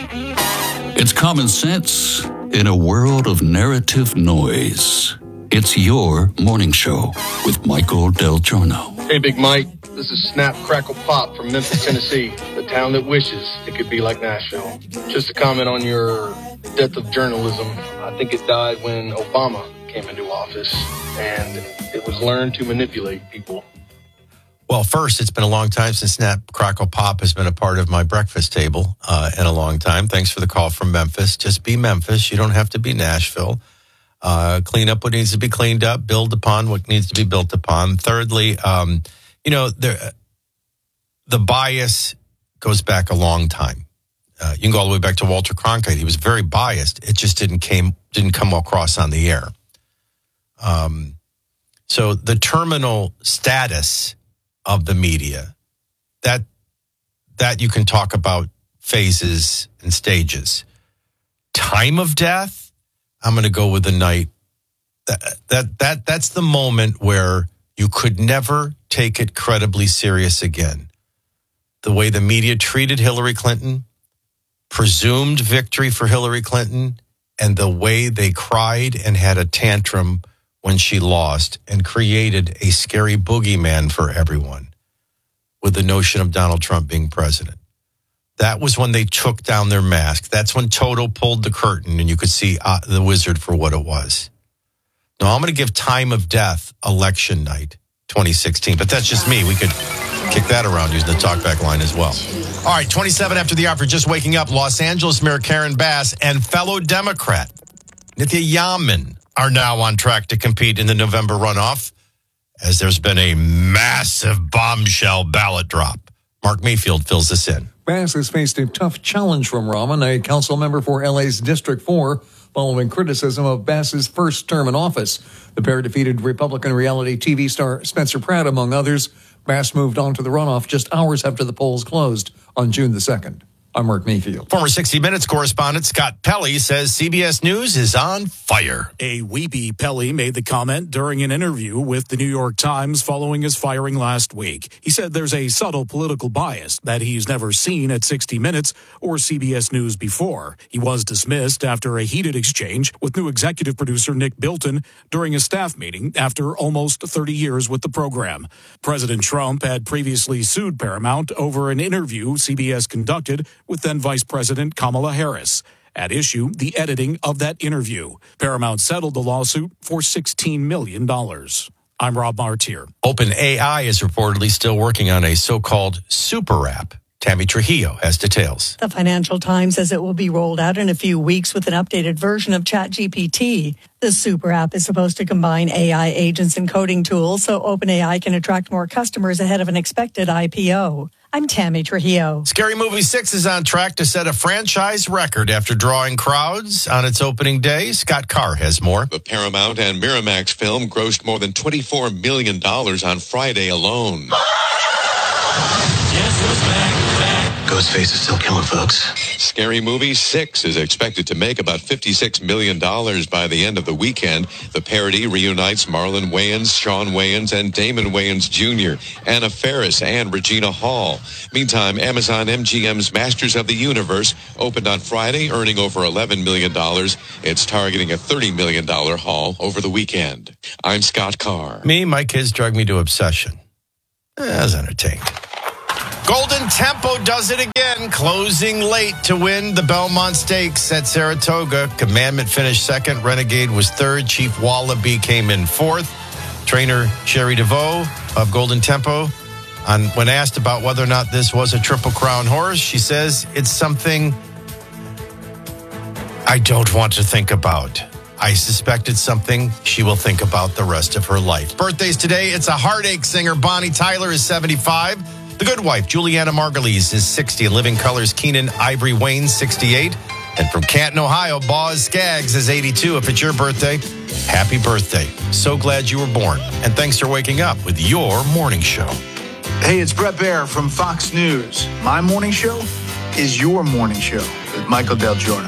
It's common sense in a world of narrative noise. It's your morning show with Michael Del Giorno. Hey, Big Mike. This is Snap Crackle Pop from Memphis, Tennessee, the town that wishes it could be like Nashville. Just to comment on your death of journalism, I think it died when Obama came into office, and it was learned to manipulate people. Well, first, it's been a long time since Snap Crackle Pop has been a part of my breakfast table in a long time. Thanks for the call from Memphis. Just be Memphis. You don't have to be Nashville. Clean up what needs to be cleaned up. Build upon what needs to be built upon. Thirdly, the bias goes back a long time. You can go all the way back to Walter Cronkite. He was very biased. It just didn't come across on the air. So the terminal status of the media, that you can talk about phases and stages. Time of death, I'm going to go with the night. That's the moment where you could never take it credibly serious again. The way the media treated Hillary Clinton, presumed victory for Hillary Clinton, and the way they cried and had a tantrum when she lost and created a scary boogeyman for everyone with the notion of Donald Trump being president. That was when they took down their mask. That's when Toto pulled the curtain and you could see the wizard for what it was. Now, I'm going to give time of death election night 2016, but that's just me. We could kick that around using the talkback line as well. All right, 27 after the hour, just waking up. Los Angeles Mayor Karen Bass and fellow Democrat Nithya Yaman are now on track to compete in the November runoff as there's been a massive bombshell ballot drop. Mark Mayfield fills this in. Bass has faced a tough challenge from Rahman, a council member for LA's District 4, following criticism of Bass's first term in office. The pair defeated Republican reality TV star Spencer Pratt, among others. Bass moved on to the runoff just hours after the polls closed on June the 2nd. I'm Mark Mayfield. Former 60 Minutes correspondent Scott Pelley says CBS News is on fire. A weepy Pelley made the comment during an interview with the New York Times following his firing last week. He said there's a subtle political bias that he's never seen at 60 Minutes or CBS News before. He was dismissed after a heated exchange with new executive producer Nick Bilton during a staff meeting after almost 30 years with the program. President Trump had previously sued Paramount over an interview CBS conducted with then Vice President Kamala Harris. At issue, the editing of that interview. Paramount settled the lawsuit for $16 million. I'm Rob Martier. OpenAI is reportedly still working on a so-called super app. Tammy Trujillo has details. The Financial Times says it will be rolled out in a few weeks with an updated version of ChatGPT. The super app is supposed to combine AI agents and coding tools so OpenAI can attract more customers ahead of an expected IPO. I'm Tammy Trujillo. Scary Movie 6 is on track to set a franchise record after drawing crowds on its opening day. Scott Carr has more. The Paramount and Miramax film grossed more than $24 million on Friday alone. Ghostface is still killing folks. Scary Movie 6 is expected to make about $56 million by the end of the weekend. The parody reunites Marlon Wayans, Sean Wayans, and Damon Wayans Jr., Anna Faris, and Regina Hall. Meantime, Amazon MGM's Masters of the Universe opened on Friday, earning over $11 million. It's targeting a $30 million haul over the weekend. I'm Scott Carr. My kids drug me to Obsession. I was entertained. Golden Tempo does it again, closing late to win the Belmont Stakes at Saratoga. Commandment finished second. Renegade was third. Chief Wallaby came in fourth. Trainer Sherry DeVoe of Golden Tempo, when asked about whether or not this was a Triple Crown horse, she says, it's something I don't want to think about. I suspect it's something she will think about the rest of her life. Birthdays today, it's a heartache singer. Bonnie Tyler is 75. The Good Wife, Juliana Margulies, is 60. Living Colors, Keenan Ivory Wayne, 68. And from Canton, Ohio, Boz Skaggs is 82. If it's your birthday, happy birthday. So glad you were born. And thanks for waking up with your morning show. Hey, it's Brett Baer from Fox News. My morning show is your morning show with Michael Del Giorno.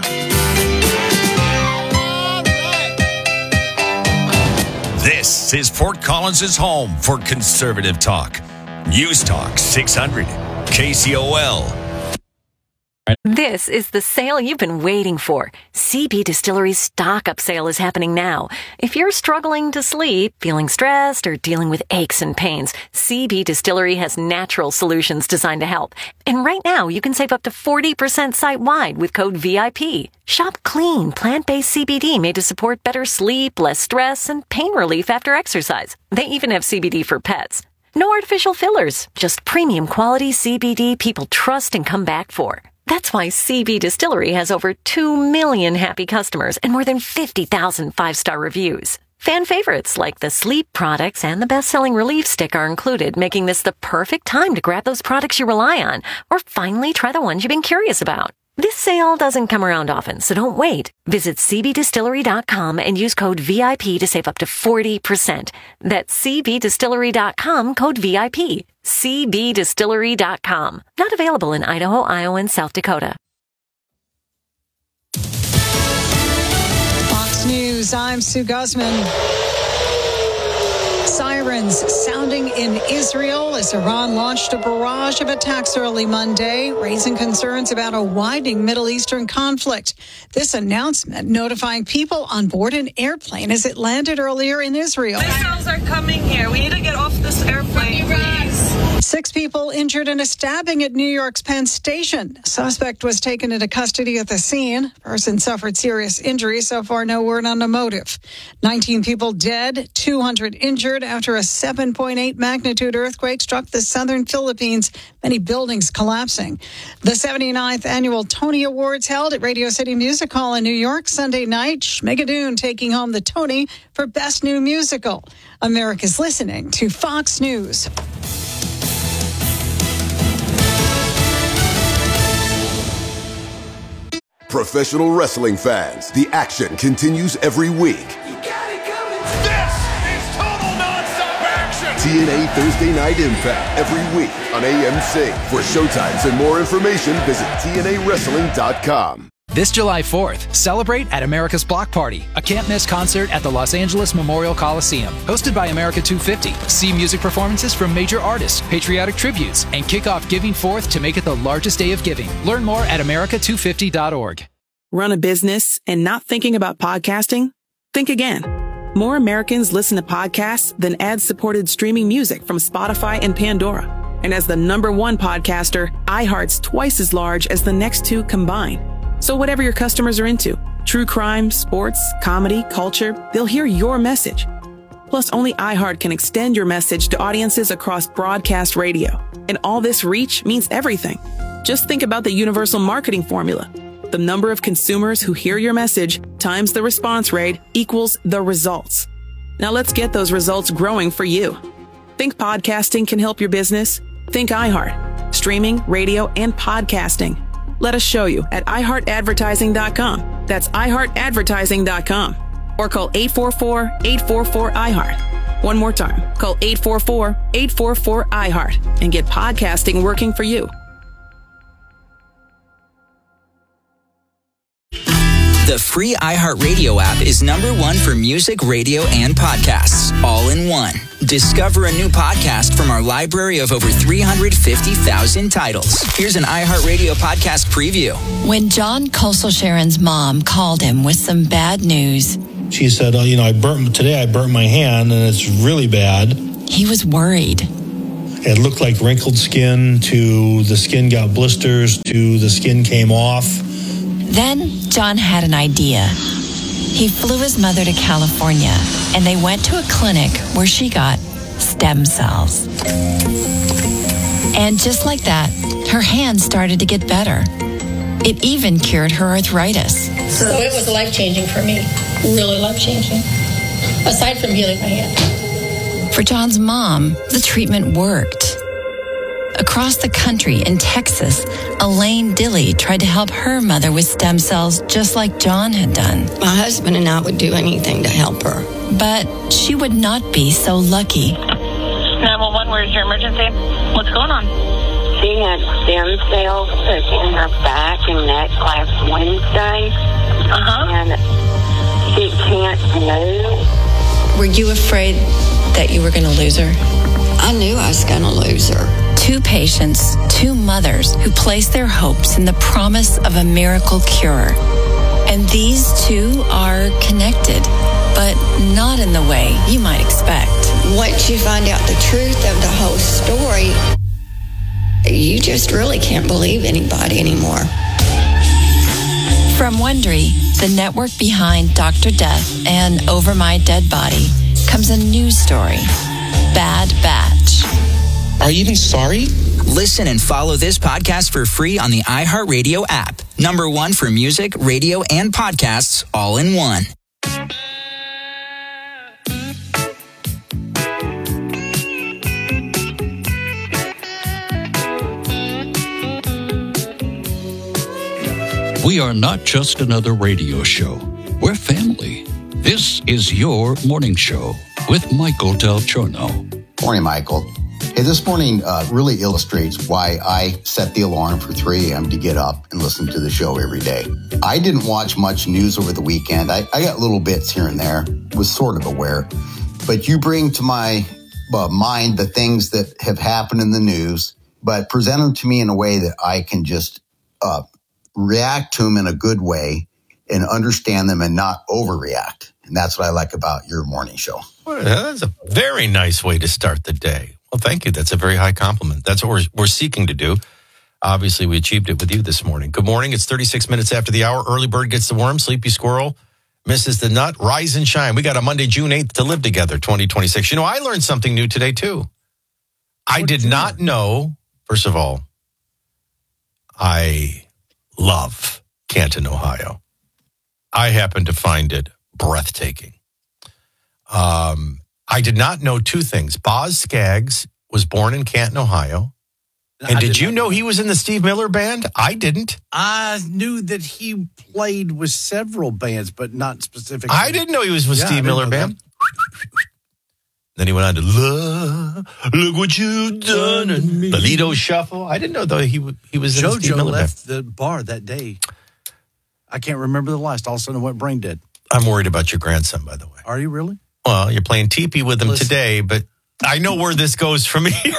This is Fort Collins' home for conservative talk. News Talk 600, KCOL. This is the sale you've been waiting for. CB Distillery's stock up sale is happening now. If you're struggling to sleep, feeling stressed, or dealing with aches and pains, CB Distillery has natural solutions designed to help. And right now, you can save up to 40% site-wide with code VIP. Shop clean, plant-based CBD made to support better sleep, less stress, and pain relief after exercise. They even have CBD for pets. No artificial fillers, just premium quality CBD people trust and come back for. That's why CB Distillery has over 2 million happy customers and more than 50,000 five-star reviews. Fan favorites like the sleep products and the best-selling relief stick are included, making this the perfect time to grab those products you rely on or finally try the ones you've been curious about. This sale doesn't come around often, so don't wait. Visit cbdistillery.com and use code VIP to save up to 40%. That's cbdistillery.com, code VIP. cbdistillery.com. Not available in Idaho, Iowa, and South Dakota. Fox News, I'm Sue Guzman. Sirens sounding in Israel as Iran launched a barrage of attacks early Monday, raising concerns about a widening Middle Eastern conflict. This announcement notifying people on board an airplane as it landed earlier in Israel. Missiles are coming here. We need to get off this airplane, please. 6 people injured in a stabbing at New York's Penn Station. A suspect was taken into custody at the scene. Person suffered serious injuries. So far, no word on the motive. 19 people dead, 200 injured after a 7.8 magnitude earthquake struck the southern Philippines, many buildings collapsing. The 79th annual Tony Awards held at Radio City Music Hall in New York Sunday night. Schmigadoon taking home the Tony for Best New Musical. America's listening to Fox News. Professional wrestling fans, the action continues every week. This is total nonstop action. TNA Thursday Night Impact every week on AMC. For showtimes and more information, visit TNAWrestling.com. This July 4th, celebrate at America's Block Party, a can't-miss concert at the Los Angeles Memorial Coliseum. Hosted by America 250, see music performances from major artists, patriotic tributes, and kick off Giving Forth to make it the largest day of giving. Learn more at america250.org. Run a business and not thinking about podcasting? Think again. More Americans listen to podcasts than ad-supported streaming music from Spotify and Pandora. And as the #1 podcaster, iHeart's twice as large as the next two combined. So whatever your customers are into, true crime, sports, comedy, culture, they'll hear your message. Plus, only iHeart can extend your message to audiences across broadcast radio. And all this reach means everything. Just think about the universal marketing formula. The number of consumers who hear your message times the response rate equals the results. Now let's get those results growing for you. Think podcasting can help your business? Think iHeart. Streaming, radio, and podcasting. Let us show you at iHeartAdvertising.com. That's iHeartAdvertising.com. Or call 844-844-iHeart. One more time. Call 844-844-iHeart and get podcasting working for you. The free iHeartRadio app is #1 for music, radio, and podcasts, all in one. Discover a new podcast from our library of over 350,000 titles. Here's an iHeartRadio podcast preview. When John Kosel-Sharon's mom called him with some bad news, she said, I burnt my hand and it's really bad. He was worried. It looked like wrinkled skin to the skin got blisters to the skin came off. Then John had an idea. He flew his mother to California, and they went to a clinic where she got stem cells. And just like that, her hand started to get better. It even cured her arthritis. So it was life-changing for me, really life-changing, aside from healing my hand. For John's mom, the treatment worked. Across the country in Texas, Elaine Dilley tried to help her mother with stem cells just like John had done. My husband and I would do anything to help her. But she would not be so lucky. 911, where's your emergency? What's going on? She had stem cells in her back and neck last Wednesday. And she can't move. Were you afraid that you were going to lose her? I knew I was going to lose her. 2 patients, 2 mothers who place their hopes in the promise of a miracle cure. And these 2 are connected, but not in the way you might expect. Once you find out the truth of the whole story, you just really can't believe anybody anymore. From Wondery, the network behind Dr. Death and Over My Dead Body, comes a new story, Bad Batch. Are you even sorry? Listen and follow this podcast for free on the iHeartRadio app. Number 1 for music, radio, and podcasts all in one. We are not just another radio show. We're family. This is your morning show with Michael Del Giorno. Morning, Michael. Hey, this morning really illustrates why I set the alarm for 3 a.m. to get up and listen to the show every day. I didn't watch much news over the weekend. I got little bits here and there, was sort of aware. But you bring to my mind the things that have happened in the news, but present them to me in a way that I can just react to them in a good way and understand them and not overreact. And that's what I like about your morning show. Well, that's a very nice way to start the day. Well, thank you. That's a very high compliment. That's what we're seeking to do. Obviously, we achieved it with you this morning. Good morning. It's 36 minutes after the hour. Early bird gets the worm. Sleepy squirrel misses the nut. Rise and shine. We got a Monday, June 8th to live together, 2026. You know, I learned something new today, too. I did not know, first of all, I love Canton, Ohio. I happen to find it breathtaking. I did not know 2 things. Boz Scaggs was born in Canton, Ohio. And did you know he was in the Steve Miller Band? I didn't. I knew that he played with several bands, but not specifically. I didn't know he was with Steve Miller Band. Then he went on to Look What You've Done, and the Lido Shuffle. I didn't know, though, he was in the Steve Miller Band. left the bar that day. I can't remember the last. All of a sudden, what Brain did. I'm worried about your grandson, by the way. Are you really? Well, you're playing teepee with him today, but I know where this goes from here.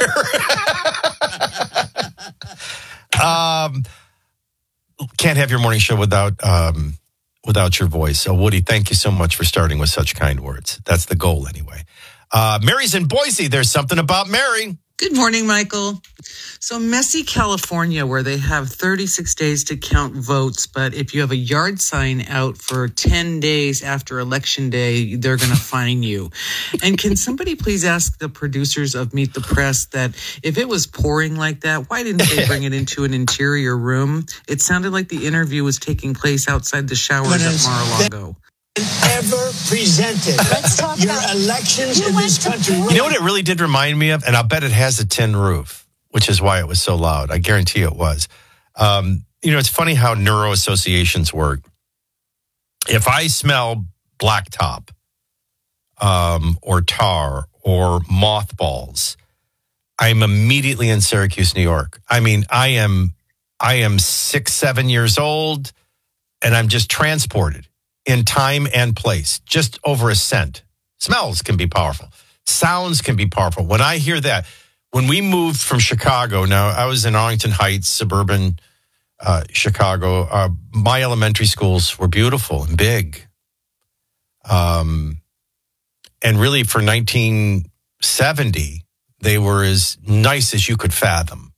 Can't have your morning show without your voice. So, Woody, thank you so much for starting with such kind words. That's the goal, anyway. Mary's in Boise. There's something about Mary. Good morning, Michael. So messy California, where they have 36 days to count votes, but if you have a yard sign out for 10 days after Election Day, they're going to fine you. And can somebody please ask the producers of Meet the Press that if it was pouring like that, why didn't they bring it into an interior room? It sounded like the interview was taking place outside the showers at Mar-a-Lago. Ever presented. Let's talk your about elections in this country. You know what it really did remind me of? And I'll bet it has a tin roof, which is why it was so loud. I guarantee it was. It's funny how neuro associations work. If I smell blacktop or tar or mothballs, I'm immediately in Syracuse, New York. I mean, I am 6-7 years old, and I'm just transported in time and place, just over a scent. Smells can be powerful. Sounds can be powerful. When I hear that, when we moved from Chicago, now I was in Arlington Heights, suburban Chicago. My elementary schools were beautiful and big. And really for 1970, they were as nice as you could fathom.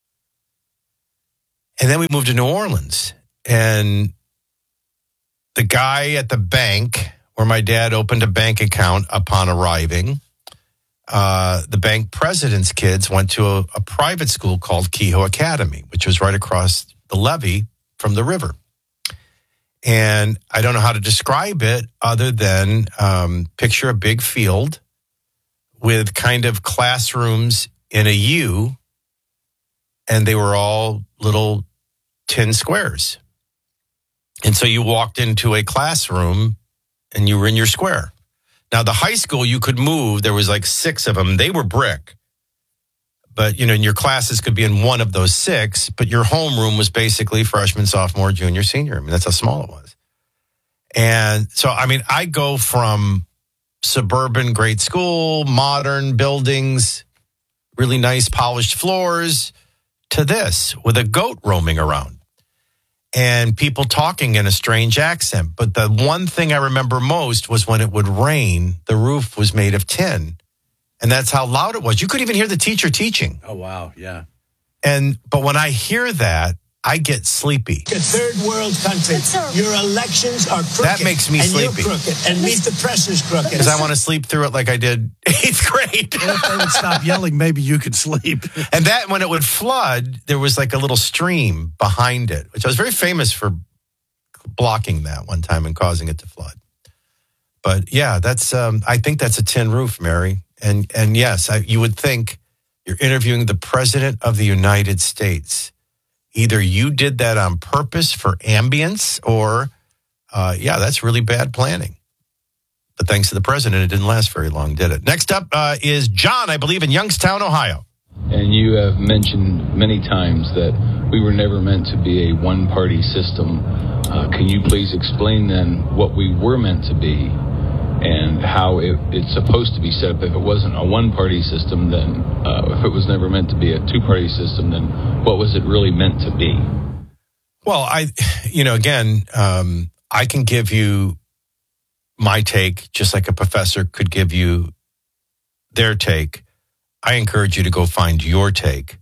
And then we moved to New Orleans, and the guy at the bank where my dad opened a bank account upon arriving, the bank president's kids went to a private school called Kehoe Academy, which was right across the levee from the river. And I don't know how to describe it other than picture a big field with kind of classrooms in a U, and they were all little tin squares. And so you walked into a classroom and you were in your square. Now, the high school, you could move. There was like 6 of them. They were brick. But, and your classes could be in one of those 6. But your homeroom was basically freshman, sophomore, junior, senior. I mean, that's how small it was. And so, I go from suburban, great school, modern buildings, really nice polished floors, to this with a goat roaming around and people talking in a strange accent. But the one thing I remember most was when it would rain, the roof was made of tin. And that's how loud it was. You couldn't even hear the teacher teaching. Oh, wow. Yeah. But when I hear that, I get sleepy. A third world country. Your elections are crooked. That makes me sleepy. And you're crooked. And Meet the Press is crooked. Because I want to sleep through it like I did 8th grade. Well, if they would stop yelling, maybe you could sleep. And that when it would flood, there was like a little stream behind it, which I was very famous for blocking that one time and causing it to flood. But yeah, that's I think that's a tin roof, Mary. And yes, you would think you're interviewing the President of the United States. Either you did that on purpose for ambience or, that's really bad planning. But thanks to the president, it didn't last very long, did it? Next up is John, I believe, in Youngstown, Ohio. And you have mentioned many times that we were never meant to be a one-party system. Can you please explain then what we were meant to be and how it's supposed to be set up? If it wasn't a one-party system, then if it was never meant to be a two-party system, then what was it really meant to be? Well, I can give you my take just like a professor could give you their take. I encourage you to go find your take.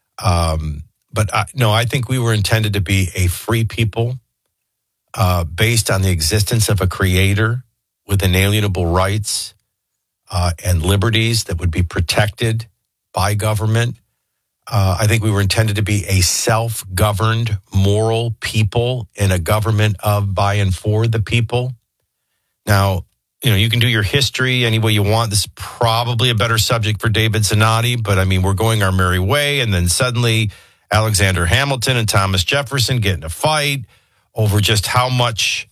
I think we were intended to be a free people based on the existence of a creator with inalienable rights and liberties that would be protected by government. I think we were intended to be a self-governed, moral people in a government of, by, and for the people. Now, you can do your history any way you want. This is probably a better subject for David Zanotti, but I mean, we're going our merry way. And then suddenly Alexander Hamilton and Thomas Jefferson get in a fight over just how much,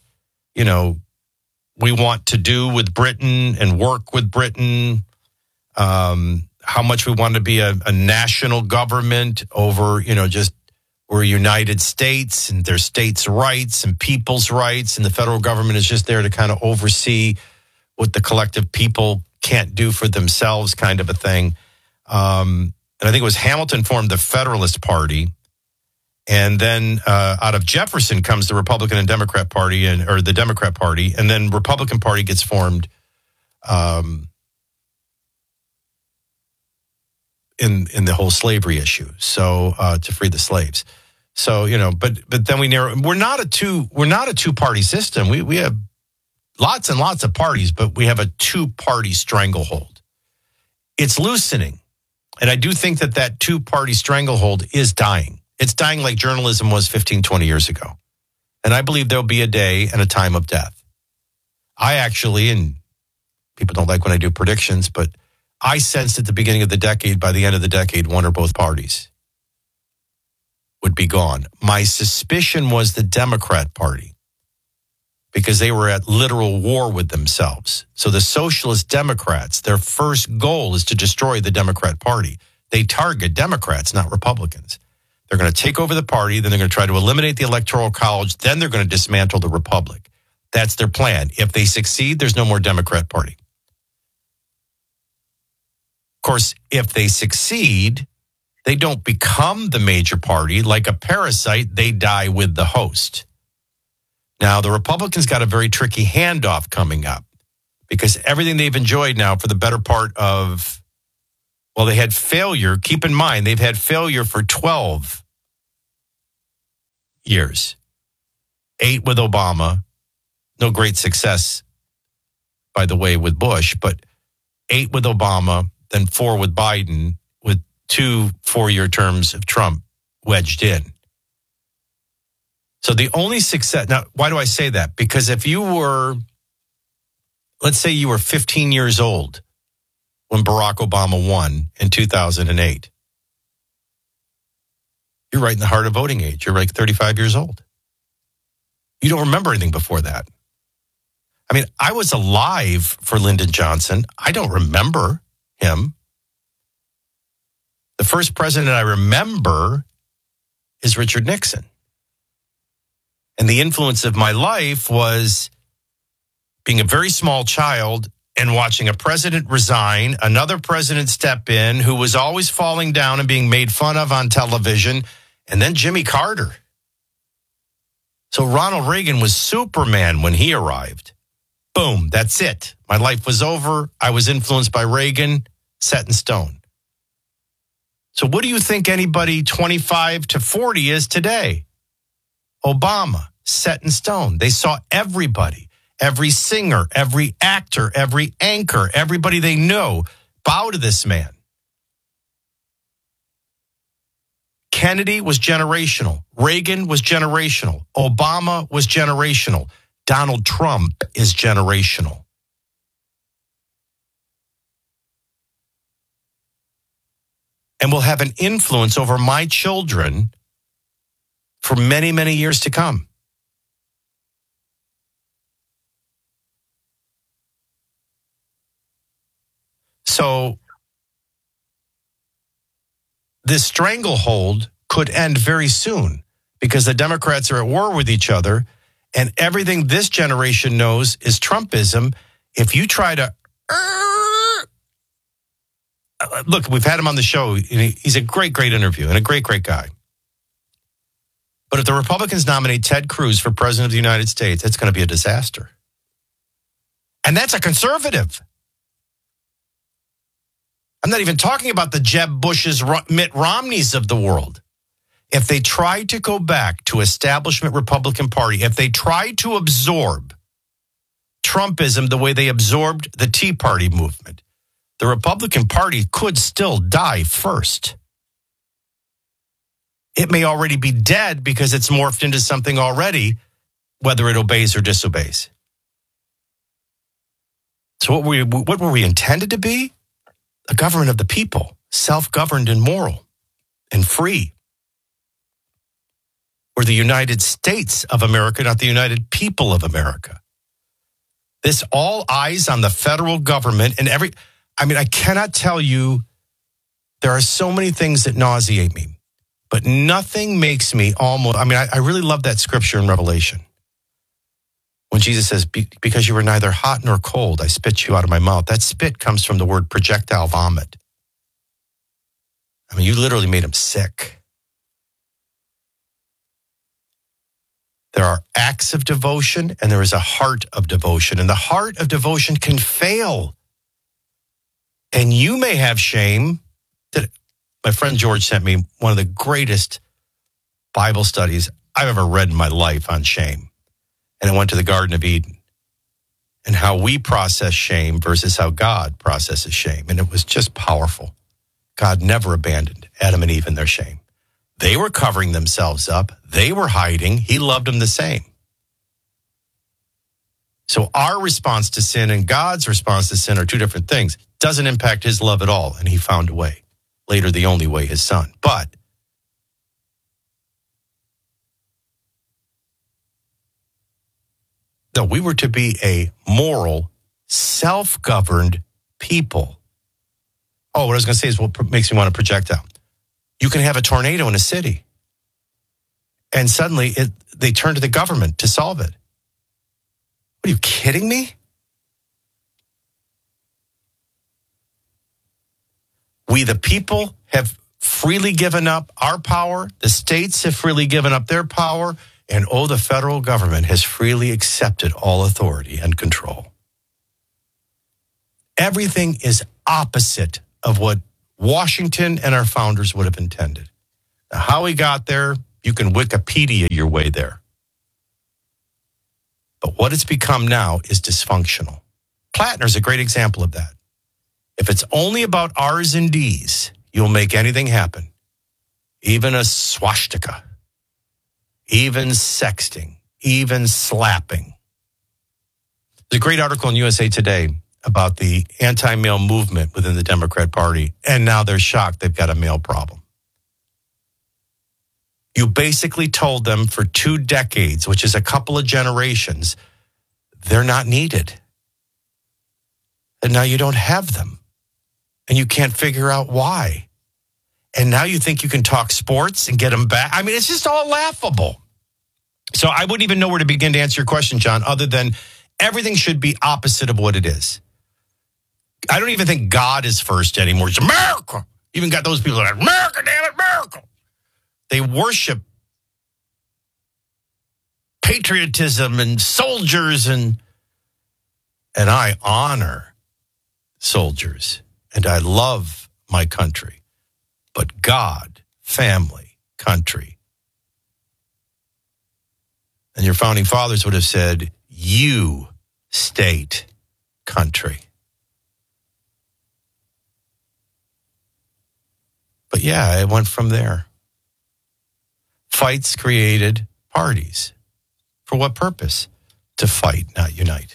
we want to do with Britain and work with Britain, how much we want to be a national government over, just we're United States and there's states' rights and people's rights, and the federal government is just there to kind of oversee what the collective people can't do for themselves, kind of a thing. And I think it was Hamilton formed the Federalist Party. And then out of Jefferson comes the Republican and Democrat Party, or the Democrat Party, and then Republican Party gets formed in the whole slavery issue. So to free the slaves. So but then we're not a two-party system. We have lots and lots of parties, but we have a two-party stranglehold. It's loosening, and I do think that two-party stranglehold is dying. It's dying like journalism was 15, 20 years ago. And I believe there'll be a day and a time of death. I actually, and people don't like when I do predictions, but I sensed at the beginning of the decade, by the end of the decade, one or both parties would be gone. My suspicion was the Democrat Party, because they were at literal war with themselves. So the Socialist Democrats, their first goal is to destroy the Democrat Party. They target Democrats, not Republicans. They're going to take over the party, then they're going to try to eliminate the Electoral College, then they're going to dismantle the Republic. That's their plan. If they succeed, there's no more Democrat Party. Of course, if they succeed, they don't become the major party. Like a parasite, they die with the host. Now, the Republicans got a very tricky handoff coming up, because everything they've enjoyed now for the better part of, they had failure. Keep in mind, they've had failure for 12 years. 8 with Obama. No great success, by the way, with Bush, but 8 with Obama, then 4 with Biden, with 2 4-year terms of Trump wedged in. So the only success, now, why do I say that? Because if you were, let's say you were 15 years old when Barack Obama won in 2008, you're right in the heart of voting age. You're like 35 years old. You don't remember anything before that. I mean, I was alive for Lyndon Johnson. I don't remember him. The first president I remember is Richard Nixon. And the influence of my life was being a very small child and watching a president resign, another president step in who was always falling down and being made fun of on television, and then Jimmy Carter. So Ronald Reagan was Superman when he arrived. Boom, that's it. My life was over. I was influenced by Reagan, set in stone. So what do you think anybody 25 to 40 is today? Obama, set in stone. They saw everybody, every singer, every actor, every anchor, everybody they know bow to this man. Kennedy was generational. Reagan was generational. Obama was generational. Donald Trump is generational. And will have an influence over my children for many, many years to come. So this stranglehold could end very soon because the Democrats are at war with each other, and everything this generation knows is Trumpism. If you try to look, we've had him on the show. He's a great, great interview and a great, great guy. But if the Republicans nominate Ted Cruz for president of the United States, it's going to be a disaster. And that's a conservative. I'm not even talking about the Jeb Bush's, Mitt Romneys of the world. If they try to go back to establishment Republican Party, if they try to absorb Trumpism the way they absorbed the Tea Party movement, the Republican Party could still die first. It may already be dead because it's morphed into something already, whether it obeys or disobeys. So what were we intended to be? A government of the people, self-governed and moral and free. We're the United States of America, not the United People of America. This all eyes on the federal government and I cannot tell you, there are so many things that nauseate me, but nothing makes me I really love that scripture in Revelation. When Jesus says, because you were neither hot nor cold, I spit you out of my mouth. That spit comes from the word projectile vomit. You literally made him sick. There are acts of devotion and there is a heart of devotion. And the heart of devotion can fail. And you may have shame. My friend George sent me one of the greatest Bible studies I've ever read in my life on shame. And I went to the Garden of Eden and how we process shame versus how God processes shame. And it was just powerful. God never abandoned Adam and Eve in their shame. They were covering themselves up. They were hiding. He loved them the same. So our response to sin and God's response to sin are two different things. Doesn't impact his love at all. And he found a way. Later, the only way, his son. But no, we were to be a moral, self-governed people. Oh, what I was going to say is what makes me want to project out. You can have a tornado in a city, and suddenly they turn to the government to solve it. Are you kidding me? We, the people, have freely given up our power. The states have freely given up their power. And the federal government has freely accepted all authority and control. Everything is opposite of what Washington and our founders would have intended. Now, how we got there, you can Wikipedia your way there. But what it's become now is dysfunctional. Plattner's a great example of that. If it's only about R's and D's, you'll make anything happen. Even a swastika. Even sexting, even slapping. There's a great article in USA Today about the anti-male movement within the Democrat Party, and now they're shocked they've got a male problem. You basically told them for 2 decades, which is a couple of generations, they're not needed. And now you don't have them. And you can't figure out why. And now you think you can talk sports and get them back. It's just all laughable. So I wouldn't even know where to begin to answer your question, John, other than everything should be opposite of what it is. I don't even think God is first anymore. It's America. Even got those people that are America, damn it, America. They worship patriotism and soldiers, and I honor soldiers, and I love my country. But God, family, country. And your founding fathers would have said, you, state, country. But yeah, it went from there. Fights created parties. For what purpose? To fight, not unite.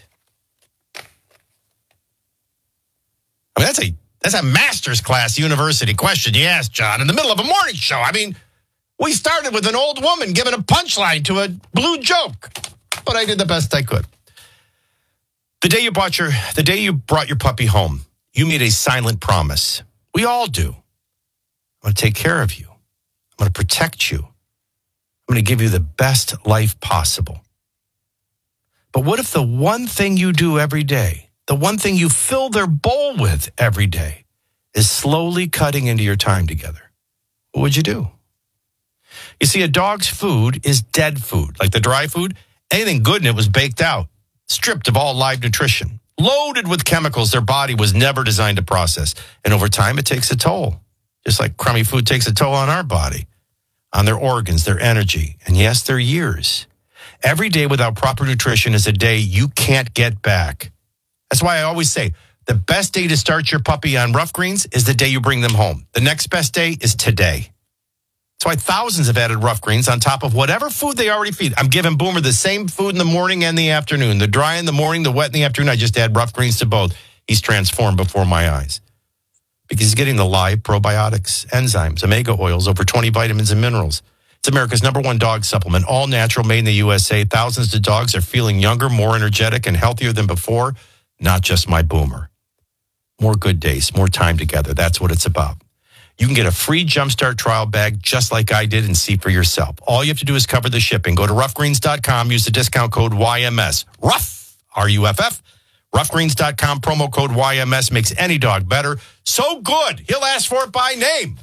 I mean, that's a master's class university question you asked, John, in the middle of a morning show. I mean, we started with an old woman giving a punchline to a blue joke, but I did the best I could. The day you brought your puppy home, you made a silent promise. We all do. I'm going to take care of you. I'm going to protect you. I'm going to give you the best life possible. But what if the one thing you do every day, the one thing you fill their bowl with every day, is slowly cutting into your time together? What would you do? You see, a dog's food is dead food. Like the dry food, anything good in it was baked out, stripped of all live nutrition, loaded with chemicals their body was never designed to process. And over time, it takes a toll. Just like crummy food takes a toll on our body, on their organs, their energy, and yes, their years. Every day without proper nutrition is a day you can't get back. That's why I always say, the best day to start your puppy on Rough Greens is the day you bring them home. The next best day is today. That's why thousands have added Rough Greens on top of whatever food they already feed. I'm giving Boomer the same food in the morning and the afternoon. The dry in the morning, the wet in the afternoon. I just add Rough Greens to both. He's transformed before my eyes. Because he's getting the live probiotics, enzymes, omega oils, over 20 vitamins and minerals. It's America's #1 dog supplement, all natural, made in the USA. Thousands of dogs are feeling younger, more energetic, and healthier than before. Not just my Boomer. More good days, more time together. That's what it's about. You can get a free Jumpstart trial bag just like I did and see for yourself. All you have to do is cover the shipping. Go to roughgreens.com, use the discount code YMS. Rough, R-U-F-F. Roughgreens.com, promo code YMS makes any dog better. So good, he'll ask for it by name.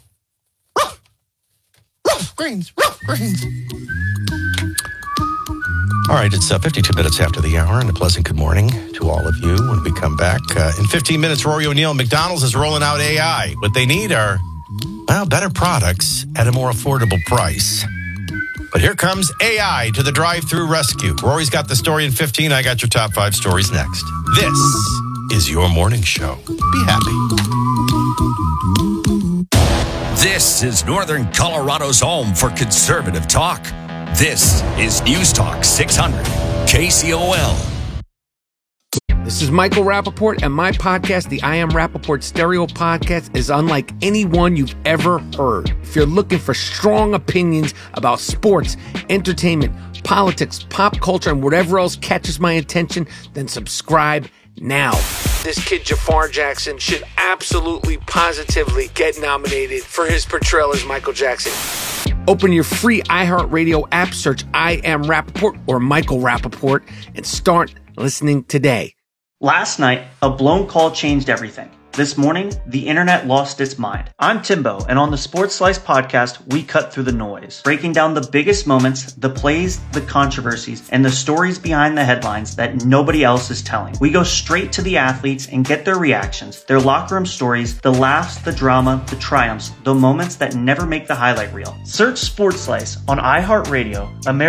Rough Greens. All right, it's 52 minutes after the hour, and a pleasant good morning to all of you when we come back. In 15 minutes, Rory O'Neill, McDonald's is rolling out AI. What they need are, well, better products at a more affordable price. But here comes AI to the drive-thru rescue. Rory's got the story in 15. I got your top 5 stories next. This is your morning show. Be happy. This is Northern Colorado's home for conservative talk. This is News Talk 600 KCOL. This is Michael Rappaport, and my podcast, the I Am Rappaport Stereo Podcast, is unlike any one you've ever heard. If you're looking for strong opinions about sports, entertainment, politics, pop culture, and whatever else catches my attention, then subscribe now. This kid Jafar Jackson should absolutely, positively get nominated for his portrayal as Michael Jackson. Open your free iHeartRadio app, search I Am Rappaport or Michael Rappaport, and start listening today. Last night, a blown call changed everything. This morning, the internet lost its mind. I'm Timbo, and on the Sports Slice podcast, we cut through the noise, breaking down the biggest moments, the plays, the controversies, and the stories behind the headlines that nobody else is telling. We go straight to the athletes and get their reactions, their locker room stories, the laughs, the drama, the triumphs, the moments that never make the highlight reel. Search Sports Slice on iHeartRadio,